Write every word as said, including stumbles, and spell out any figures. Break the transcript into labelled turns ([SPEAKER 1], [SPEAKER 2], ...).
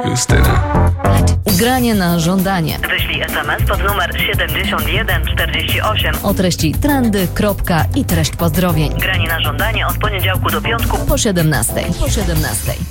[SPEAKER 1] Justyna.
[SPEAKER 2] Granie na żądanie.
[SPEAKER 3] Wyślij es em es pod numer siedemdziesiąt jeden czterdzieści osiem.
[SPEAKER 2] O treści trendy, kropka i treść pozdrowień.
[SPEAKER 3] Granie na żądanie od poniedziałku do piątku
[SPEAKER 2] Po siedemnastej. Po siedemnastej.